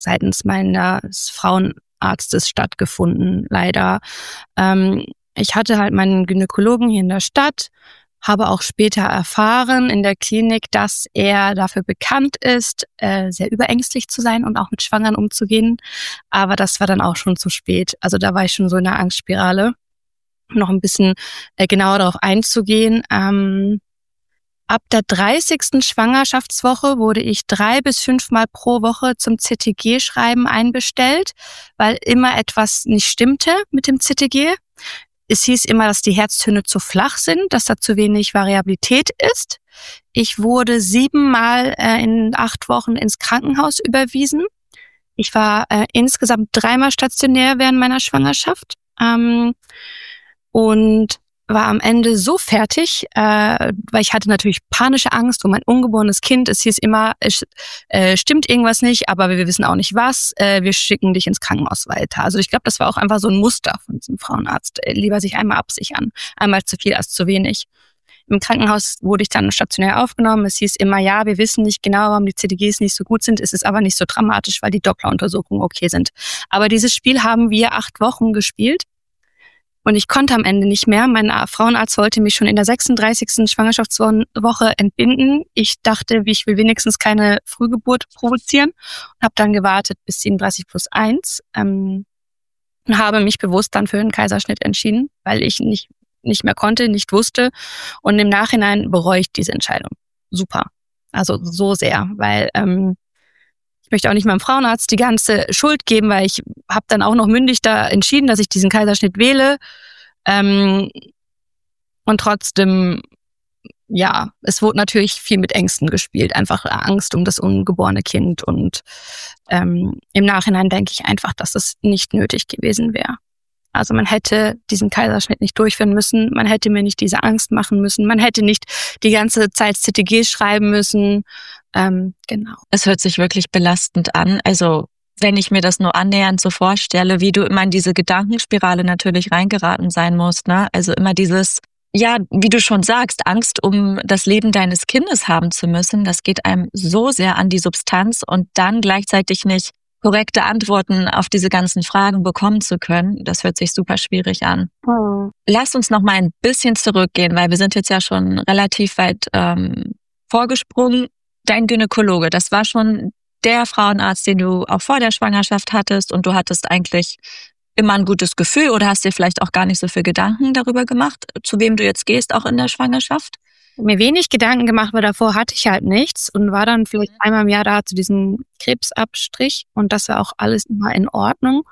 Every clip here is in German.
seitens meines Frauenarztes stattgefunden, leider. Ich hatte halt meinen Gynäkologen hier in der Stadt, habe auch später erfahren in der Klinik, dass er dafür bekannt ist, sehr überängstlich zu sein und auch mit Schwangeren umzugehen. Aber das war dann auch schon zu spät. Also da war ich schon so in der Angstspirale. Noch ein bisschen genauer darauf einzugehen. Ab der 30. Schwangerschaftswoche wurde ich 3 bis 5 Mal pro Woche zum CTG-Schreiben einbestellt, weil immer etwas nicht stimmte mit dem CTG. Es hieß immer, dass die Herztöne zu flach sind, dass da zu wenig Variabilität ist. Ich wurde 7 Mal in 8 Wochen ins Krankenhaus überwiesen. Ich war insgesamt 3 Mal stationär während meiner Schwangerschaft und war am Ende so fertig, weil ich hatte natürlich panische Angst um mein ungeborenes Kind. Es hieß immer, es stimmt irgendwas nicht, aber wir wissen auch nicht was. Wir schicken dich ins Krankenhaus weiter. Also ich glaube, das war auch einfach so ein Muster von diesem Frauenarzt. Lieber sich einmal absichern. Einmal zu viel als zu wenig. Im Krankenhaus wurde ich dann stationär aufgenommen. Es hieß immer, ja, wir wissen nicht genau, warum die CTGs nicht so gut sind. Es ist aber nicht so dramatisch, weil die Doppleruntersuchungen okay sind. Aber dieses Spiel haben wir 8 Wochen gespielt. Und ich konnte am Ende nicht mehr. Mein Frauenarzt wollte mich schon in der 36. Schwangerschaftswoche entbinden. Ich dachte, ich will wenigstens keine Frühgeburt provozieren und habe dann gewartet bis 37+1 und habe mich bewusst dann für einen Kaiserschnitt entschieden, weil ich nicht mehr konnte, nicht wusste. Und im Nachhinein bereue ich diese Entscheidung. Super. Also so sehr, weil ich möchte auch nicht meinem Frauenarzt die ganze Schuld geben, weil ich habe dann auch noch mündig da entschieden, dass ich diesen Kaiserschnitt wähle. Und trotzdem, ja, es wurde natürlich viel mit Ängsten gespielt. Einfach Angst um das ungeborene Kind. Und im Nachhinein denke ich einfach, dass es nicht nötig gewesen wäre. Also man hätte diesen Kaiserschnitt nicht durchführen müssen. Man hätte mir nicht diese Angst machen müssen. Man hätte nicht die ganze Zeit CTG schreiben müssen. Genau. Es hört sich wirklich belastend an. Also wenn ich mir das nur annähernd so vorstelle, wie du immer in diese Gedankenspirale natürlich reingeraten sein musst, ne? Also immer dieses, ja, wie du schon sagst, Angst um das Leben deines Kindes haben zu müssen, das geht einem so sehr an die Substanz und dann gleichzeitig nicht korrekte Antworten auf diese ganzen Fragen bekommen zu können, das hört sich super schwierig an. Lass uns noch mal ein bisschen zurückgehen, weil wir sind jetzt ja schon relativ weit vorgesprungen. Dein Gynäkologe, das war schon der Frauenarzt, den du auch vor der Schwangerschaft hattest und du hattest eigentlich immer ein gutes Gefühl oder hast dir vielleicht auch gar nicht so viel Gedanken darüber gemacht, zu wem du jetzt gehst, auch in der Schwangerschaft? Mir wenig Gedanken gemacht, weil davor hatte ich halt nichts und war dann vielleicht einmal im Jahr da zu diesem Krebsabstrich und das war auch alles immer in Ordnung.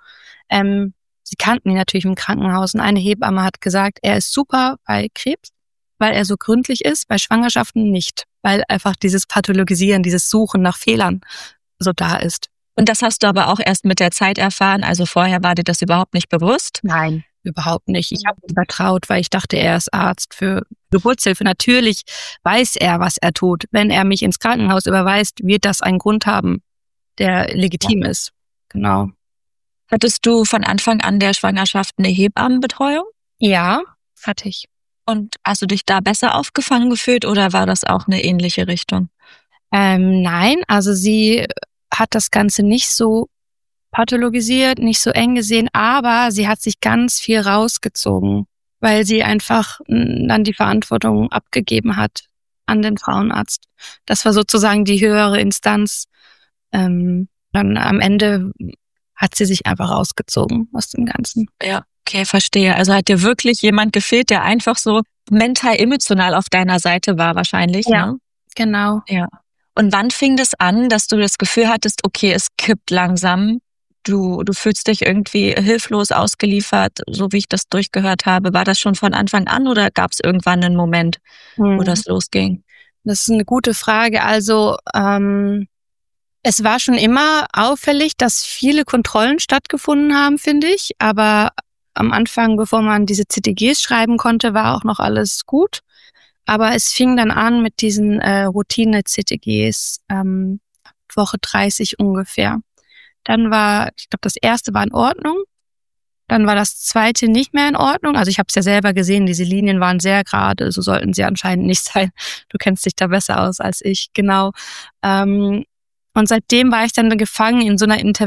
Sie kannten ihn natürlich im Krankenhaus und eine Hebamme hat gesagt, er ist super bei Krebs, weil er so gründlich ist, bei Schwangerschaften nicht, weil einfach dieses Pathologisieren, dieses Suchen nach Fehlern so da ist. Und das hast du aber auch erst mit der Zeit erfahren, also vorher war dir das überhaupt nicht bewusst? Nein, überhaupt nicht. Ich habe ihm vertraut, weil ich dachte, er ist Arzt für Geburtshilfe. Natürlich weiß er, was er tut. Wenn er mich ins Krankenhaus überweist, wird das einen Grund haben, der legitim ist. Genau. Hattest du von Anfang an der Schwangerschaft eine Hebammenbetreuung? Ja, hatte ich. Und hast du dich da besser aufgefangen gefühlt oder war das auch eine ähnliche Richtung? Nein, also sie hat das Ganze nicht so pathologisiert, nicht so eng gesehen, aber sie hat sich ganz viel rausgezogen, weil sie einfach dann die Verantwortung abgegeben hat an den Frauenarzt. Das war sozusagen die höhere Instanz. Dann am Ende hat sie sich einfach rausgezogen aus dem Ganzen. Ja, okay, verstehe. Also hat dir wirklich jemand gefehlt, der einfach so mental, emotional auf deiner Seite war wahrscheinlich, ja, ne? Genau. Ja. Und wann fing das an, dass du das Gefühl hattest, okay, es kippt langsam, du fühlst dich irgendwie hilflos ausgeliefert, so wie ich das durchgehört habe. War das schon von Anfang an oder gab es irgendwann einen Moment, wo das losging? Das ist eine gute Frage. Also es war schon immer auffällig, dass viele Kontrollen stattgefunden haben, finde ich. Aber am Anfang, bevor man diese CTGs schreiben konnte, war auch noch alles gut. Aber es fing dann an mit diesen Routine-CTGs, Woche 30 ungefähr. Dann war, ich glaube, das erste war in Ordnung. Dann war das zweite nicht mehr in Ordnung. Also ich habe es ja selber gesehen, diese Linien waren sehr gerade, so sollten sie anscheinend nicht sein. Du kennst dich da besser aus als ich, genau. Und Und seitdem war ich dann gefangen in so einer